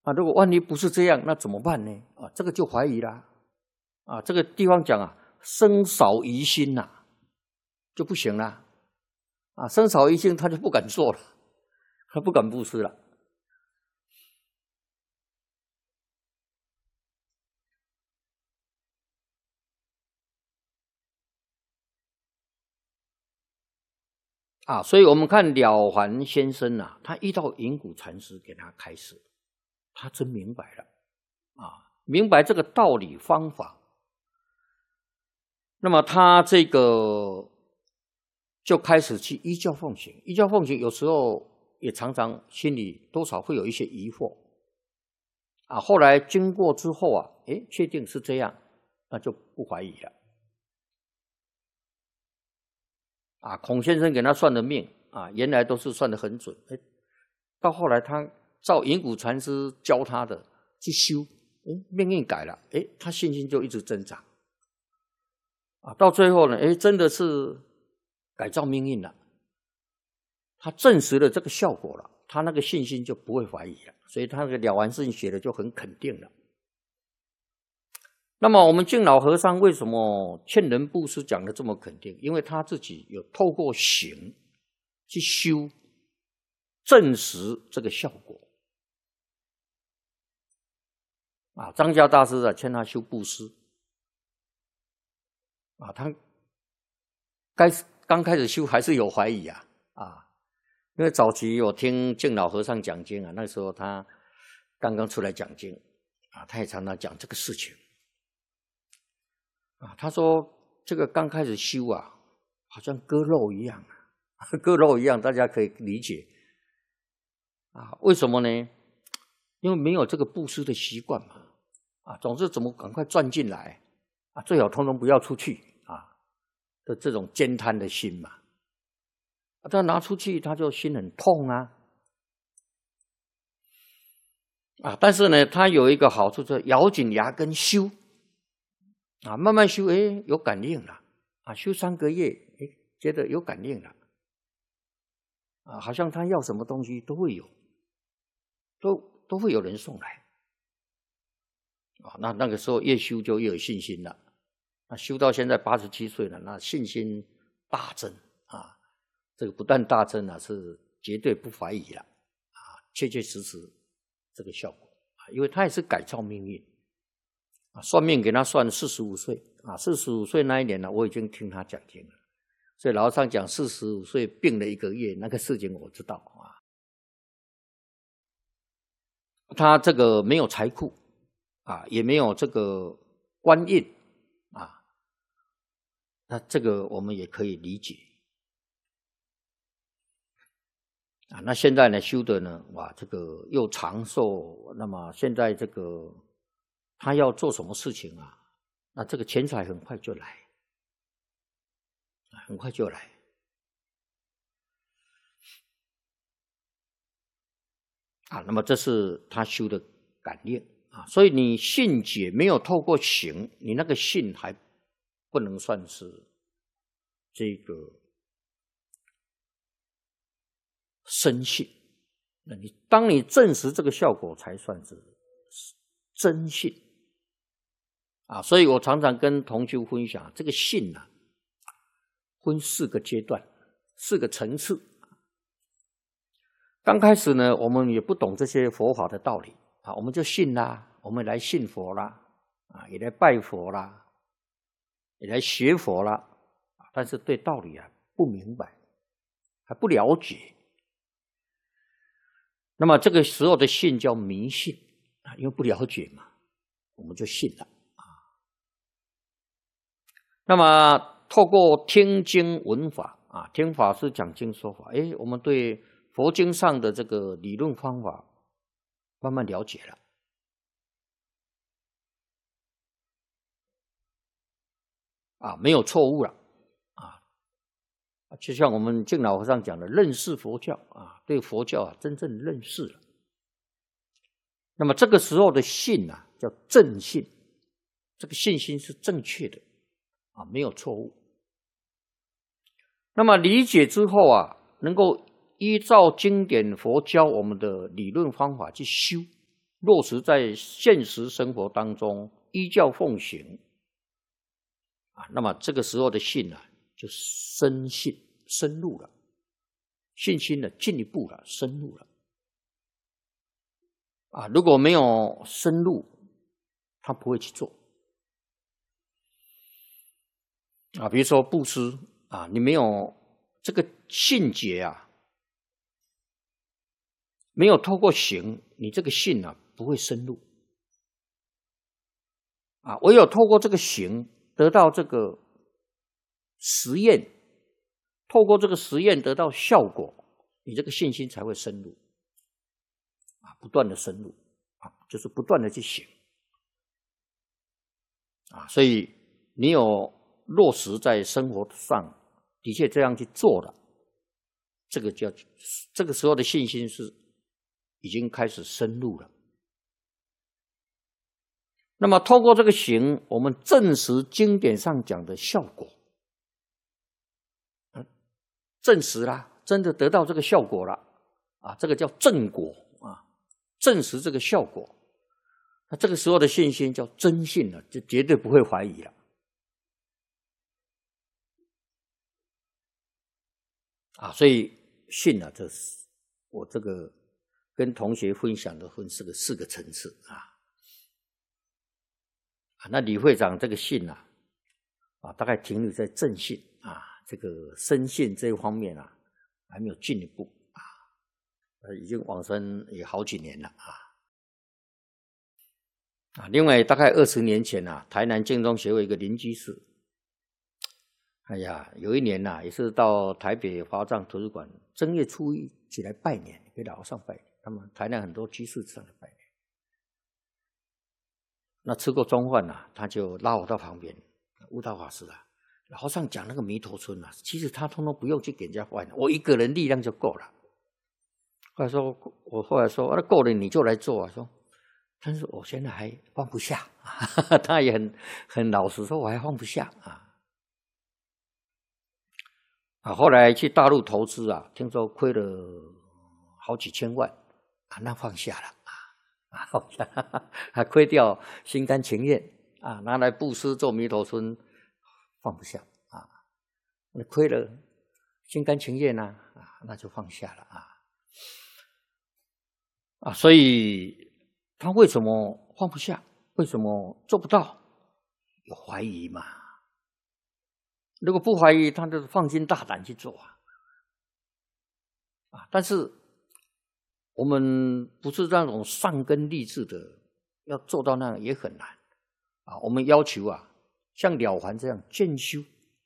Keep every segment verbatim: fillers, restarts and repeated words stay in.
啊，如果万一不是这样，那怎么办呢？啊，这个就怀疑啦。啊，这个地方讲啊，生少疑心呐、啊，就不行了。啊，生少疑心，他就不敢做了，他不敢布施了。啊，所以我们看了凡先生啊，他遇到云谷禅师给他开示，他真明白了。啊，明白这个道理方法，那么他这个就开始去依教奉行。依教奉行有时候也常常心里多少会有一些疑惑啊，后来经过之后啊，诶，确定是这样，那就不怀疑了。啊，孔先生给他算的命啊，原来都是算得很准，诶，到后来他照云谷禅师教他的去修，诶，命运改了，诶，他信心就一直增长。啊，到最后呢，诶，真的是改造命运了，他证实了这个效果了，他那个信心就不会怀疑了，所以他那个了凡四训写的就很肯定了。那么我们净老和尚为什么劝人布施讲的这么肯定？因为他自己有透过行去修，证实这个效果。啊，张家大师啊，劝他修布施。啊，他该刚开始修还是有怀疑啊，啊，因为早期我听净老和尚讲经啊，那时候他刚刚出来讲经啊，他也常常讲这个事情啊。他说这个刚开始修啊，好像割肉一样啊，割肉一样，大家可以理解啊。为什么呢？因为没有这个布施的习惯嘛，啊，总是怎么赶快赚进来啊，最好通通不要出去啊的这种兼贪的心嘛。啊，他拿出去他就心很痛啊。啊，但是呢，他有一个好处，就是咬紧牙根修，啊，慢慢修，哎，有感应了，啊，修三个月，哎，觉得有感应了，啊，好像他要什么东西都会有，都都会有人送来，啊，那那个时候越修就越有信心了，那修到现在八十七岁了，那信心大增啊，这个不但大增啊，是绝对不怀疑了，啊，确确实实。这个效果啊，因为他也是改造命运啊。算命给他算四十五岁啊，四十五岁那一年呢，我已经听他讲经了。所以老和尚讲四十五岁病了一个月，那个事情我知道啊。他这个没有财库啊，也没有这个官运啊，那这个我们也可以理解。啊，那现在呢修的呢，哇，这个又长寿，那么现在这个他要做什么事情啊？那这个钱财很快就来，很快就来。啊，那么这是他修的感应啊，所以你信解没有透过行，你那个信还不能算是这个深信。那你当你证实这个效果，才算是真信啊。所以我常常跟同修分享，这个信啊，分四个阶段，四个层次。刚开始呢，我们也不懂这些佛法的道理啊，我们就信啦，我们来信佛啦，啊，也来拜佛啦，也来学佛啦，但是对道理啊不明白，还不了解。那么这个时候的信叫迷信啊，因为不了解嘛，我们就信了啊。那么透过听经闻法啊，听法师讲经说法，哎，我们对佛经上的这个理论方法慢慢了解了啊，没有错误了啊。就像我们净老和尚讲的，认识佛教啊，对佛教啊真正认识了。那么这个时候的信啊，叫正信，这个信心是正确的啊，没有错误。那么理解之后啊，能够依照经典佛教我们的理论方法去修落实在现实生活当中，依教奉行啊，那么这个时候的信啊，就深信深入了，信心呢进一步了，深入了啊。如果没有深入，他不会去做啊。比如说布施啊，你没有这个信解啊，没有透过行，你这个信啊不会深入啊。唯有透过这个行，得到这个实验，透过这个实验得到效果，你这个信心才会深入啊，不断的深入啊，就是不断的去行啊。所以你有落实在生活上，的确这样去做了，这个叫这个时候的信心是已经开始深入了。那么透过这个行，我们证实经典上讲的效果，证实啦，真的得到这个效果了啊，这个叫正果啊，证实这个效果，那这个时候的信心叫真信了，就绝对不会怀疑了啊。所以信啊，这是我这个跟同学分享的分四个四个层次啊。啊，那李会长这个信啊，啊，大概停留在正信啊，这个深信这一方面啊，还没有进一步啊，呃，已经往生也好几年了啊。啊，另外大概二十年前啊，台南净宗协会一个邻居士，哎呀，有一年呐、啊，也是到台北华藏图书馆正月初一起来拜年，给老和尚拜年。他们台南很多居士上来拜年。那吃过中饭啊，他就拉我到旁边，悟道法师啊，老和尚讲那个弥陀村啊，其实他通通不用去给人家换，我一个人力量就够了。后来说，我后来说，那够了你就来做啊。说，但是我现在还放不下，他也很很老实说，我还放不下啊。啊，后来去大陆投资啊，听说亏了好几千万啊，那放下了。好像还亏掉，心甘情愿啊，拿来布施做弥陀村，放不下啊，那亏了，心甘情愿啊，啊，那就放下了啊，啊，所以他为什么放不下？为什么做不到？有怀疑嘛？如果不怀疑，他就放心大胆去做啊，啊，但是。我们不是那种上根立志的，要做到那样也很难啊。我们要求啊，像了凡这样渐修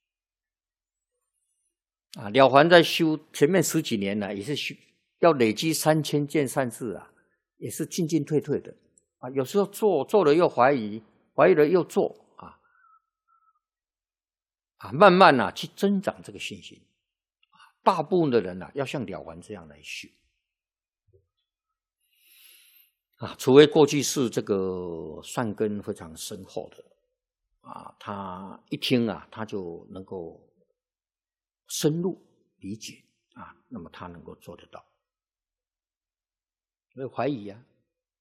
啊。了凡在修前面十几年呢，也是修要累积三千件善事啊，也是进进退退的啊。有时候做做了又怀疑，怀疑了又做啊啊，慢慢啊去增长这个信心啊。大部分的人啊，要像了凡这样来修。啊，除非过去是这个善根非常深厚的啊，他一听啊，他就能够深入理解啊，那么他能够做得到，没有怀疑啊。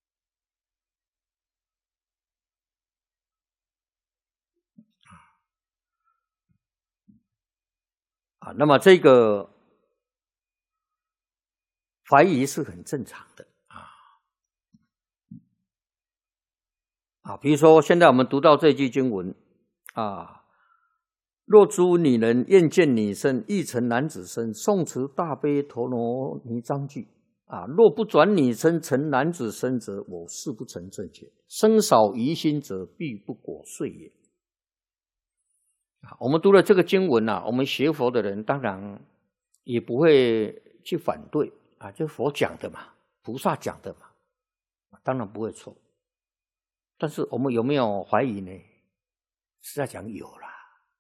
啊，那么这个怀疑是很正常的。啊，比如说现在我们读到这句经文啊，若诸女人愿见女身，亦成男子身，诵持大悲陀罗尼章句啊，若不转女身成男子身者，我誓不成正觉。生少疑心者，必不果遂也。啊，我们读了这个经文啊，我们学佛的人当然也不会去反对啊，这佛讲的嘛，菩萨讲的嘛，当然不会错。但是我们有没有怀疑呢？实在讲有啦，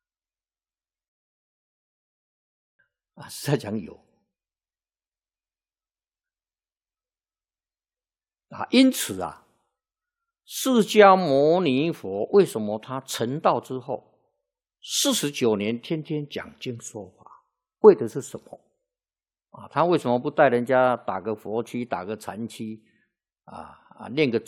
啊，实在讲有啊。因此啊，释迦牟尼佛为什么他成道之后四十九年天天讲经说法，为的是什么啊？他为什么不带人家打个佛七、打个禅七啊啊，念个